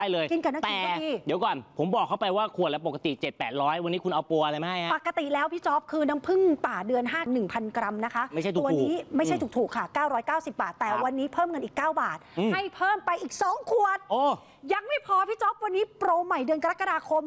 ได้เลยแต่เดี๋ยวก่อนผมบอกเขาไปว่าขวดละปกติ700-800วันนี้คุณเอาปัวอะไรมาให้ฮะปกติแล้วพี่จ๊อบคือน้ำผึ้งป่าเดือน5 1,000 กรัมนะคะไม่ใช่ถูกตัวนี้ไม่ใช่ถูกๆค่ะ990 บาทแต่วันนี้เพิ่มเงินอีก9 บาทให้เพิ่มไปอีก2 ขวดยังไม่พอพี่จ๊อบวันนี้โปรใหม่เดือนกรกฎาคม